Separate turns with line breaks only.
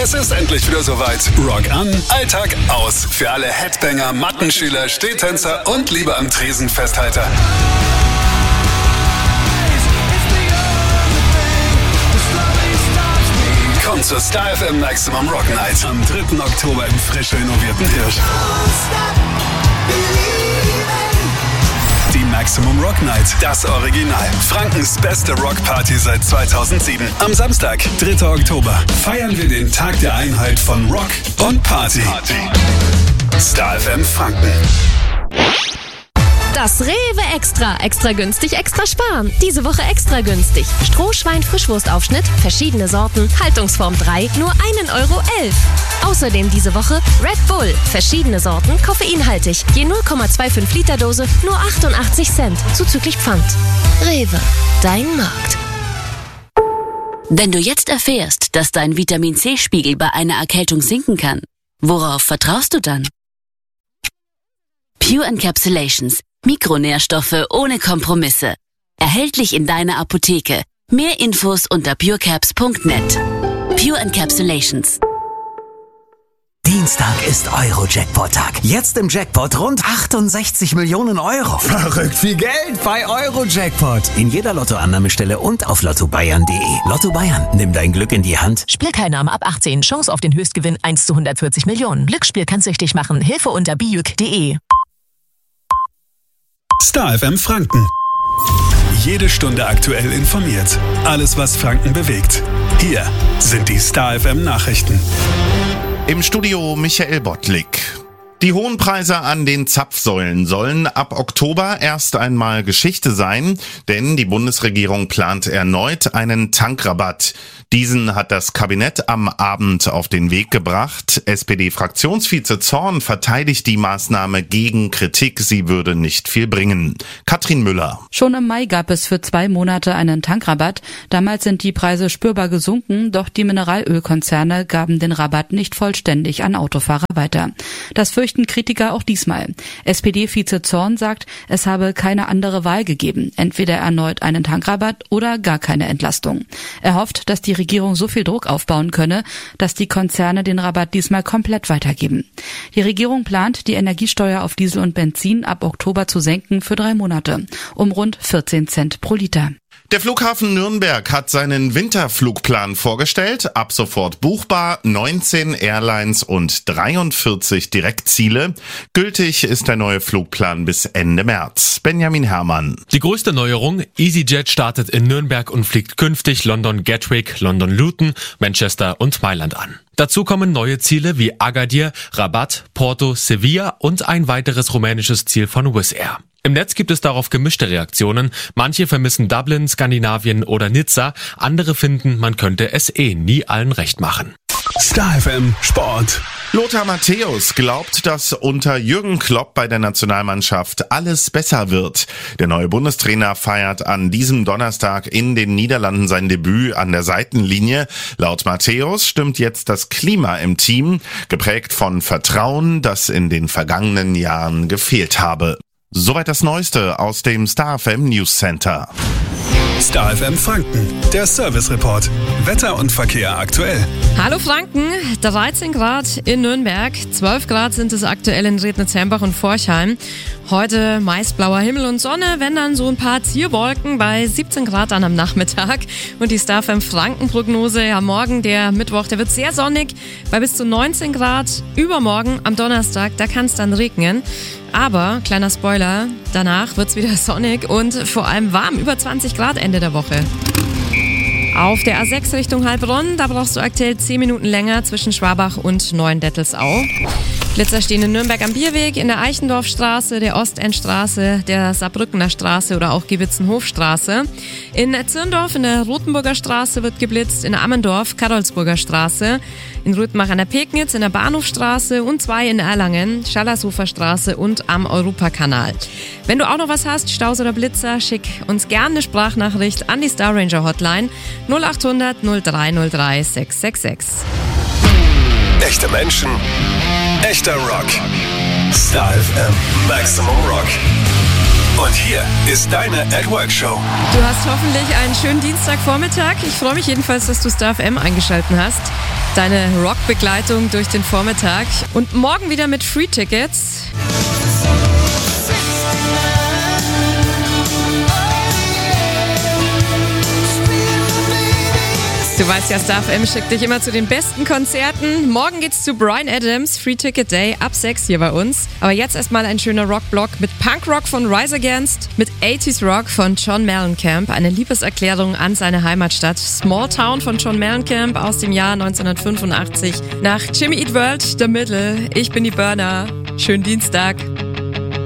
Es ist endlich wieder soweit. Rock an, Alltag aus. Für alle Headbanger, Mattenschüler, Stehtänzer und lieber am Tresen Festhalter. Kommt zur Star FM Maximum Rock Night am 3. Oktober im frisch renovierten Hirsch. Die Maximum Rock Night, das Original. Frankens beste Rockparty seit 2007. Am Samstag, 3. Oktober, feiern wir den Tag der Einheit von Rock und Party. Star FM Franken.
Das Rewe Extra. Extra günstig, extra sparen. Diese Woche extra günstig. Strohschwein-Frischwurstaufschnitt, verschiedene Sorten, Haltungsform 3, nur 1,11 €. Außerdem diese Woche Red Bull, verschiedene Sorten, koffeinhaltig. Je 0,25 Liter Dose, nur 88 Cent, zuzüglich Pfand. Rewe, dein Markt.
Wenn du jetzt erfährst, dass dein Vitamin-C-Spiegel bei einer Erkältung sinken kann, worauf vertraust du dann? Pure Encapsulations. Mikronährstoffe ohne Kompromisse. Erhältlich in deiner Apotheke. Mehr Infos unter purecaps.net. Pure Encapsulations.
Dienstag ist Euro-Jackpot-Tag. Jetzt im Jackpot rund 68 Millionen €. Verrückt viel Geld bei Euro-Jackpot. In jeder Lottoannahmestelle und auf lottobayern.de. Lotto Bayern, nimm dein Glück in die Hand.
Spielteilnahme ab 18. Chance auf den Höchstgewinn 1 zu 140 Millionen. Glücksspiel kann süchtig machen. Hilfe unter biuk.de.
Star FM Franken. Jede Stunde aktuell informiert. Alles, was Franken bewegt. Hier sind die Star FM Nachrichten.
Im Studio Michael Bottlik. Die hohen Preise an den Zapfsäulen sollen ab Oktober erst einmal Geschichte sein, denn die Bundesregierung plant erneut einen Tankrabatt. Diesen hat das Kabinett am Abend auf den Weg gebracht. SPD-Fraktionsvize Zorn verteidigt die Maßnahme gegen Kritik, sie würde nicht viel bringen. Katrin Müller.
Schon im Mai gab es für 2 Monate einen Tankrabatt. Damals sind die Preise spürbar gesunken, doch die Mineralölkonzerne gaben den Rabatt nicht vollständig an Autofahrer weiter. Das fürchten Kritiker auch diesmal. SPD-Vize Zorn sagt, es habe keine andere Wahl gegeben, entweder erneut einen Tankrabatt oder gar keine Entlastung. Er hofft, dass die Regierung so viel Druck aufbauen könne, dass die Konzerne den Rabatt diesmal komplett weitergeben. Die Regierung plant, die Energiesteuer auf Diesel und Benzin ab Oktober zu senken für 3 Monate, um rund 14 Cent pro Liter.
Der Flughafen Nürnberg hat seinen Winterflugplan vorgestellt. Ab sofort buchbar, 19 Airlines und 43 Direktziele. Gültig ist der neue Flugplan bis Ende März. Benjamin Herrmann.
Die größte Neuerung, EasyJet startet in Nürnberg und fliegt künftig London Gatwick, London Luton, Manchester und Mailand an. Dazu kommen neue Ziele wie Agadir, Rabat, Porto, Sevilla und ein weiteres rumänisches Ziel von Wizz Air. Im Netz gibt es darauf gemischte Reaktionen. Manche vermissen Dublin, Skandinavien oder Nizza. Andere finden, man könnte es nie allen recht machen.
Star FM Sport.
Lothar Matthäus glaubt, dass unter Jürgen Klopp bei der Nationalmannschaft alles besser wird. Der neue Bundestrainer feiert an diesem Donnerstag in den Niederlanden sein Debüt an der Seitenlinie. Laut Matthäus stimmt jetzt das Klima im Team, geprägt von Vertrauen, das in den vergangenen Jahren gefehlt habe. Soweit das Neueste aus dem Star FM News Center.
Star FM Franken, der Service Report. Wetter und Verkehr aktuell.
Hallo Franken, 13 Grad in Nürnberg, 12 Grad sind es aktuell in Rednitz-Hembach und Forchheim. Heute meist blauer Himmel und Sonne, wenn dann so ein paar Zierwolken bei 17 Grad dann am Nachmittag. Und die Star FM Franken-Prognose am Morgen, der Mittwoch, der wird sehr sonnig, bei bis zu 19 Grad. Übermorgen am Donnerstag, da kann es dann regnen. Aber, kleiner Spoiler, danach wird's wieder sonnig und vor allem warm, über 20 Grad Ende der Woche. Auf der A6 Richtung Heilbronn, da brauchst du aktuell 10 Minuten länger zwischen Schwabach und Neuendettelsau. Blitzer stehen in Nürnberg am Bierweg, in der Eichendorfstraße, der Ostendstraße, der Saarbrückener Straße oder auch Gewitzenhofstraße. In Zirndorf in der Rothenburger Straße wird geblitzt, in Ammendorf Karolsburger Straße, in Rüttmach an der Pegnitz, in der Bahnhofstraße und 2 in Erlangen, Schallershofer Straße und am Europakanal. Wenn du auch noch was hast, Staus oder Blitzer, schick uns gerne eine Sprachnachricht an die Star Ranger Hotline 0800 0303 666.
Echte Menschen, echter Rock. Star FM Maximum Rock. Und hier ist deine @Work-Show.
Du hast hoffentlich einen schönen Dienstagvormittag. Ich freue mich jedenfalls, dass du Star FM eingeschaltet hast. deine Rockbegleitung durch den Vormittag. Und morgen wieder mit Free-Tickets. Du weißt ja, Star FM schickt dich immer zu den besten Konzerten. Morgen geht's zu Bryan Adams, Free Ticket Day, ab 6 hier bei uns. Aber jetzt erstmal ein schöner Rockblock mit Punkrock von Rise Against, mit 80s Rock von John Mellencamp, eine Liebeserklärung an seine Heimatstadt. Small Town von John Mellencamp aus dem Jahr 1985. Nach Jimmy Eat World, The Middle. Ich bin die Burner. Schönen Dienstag.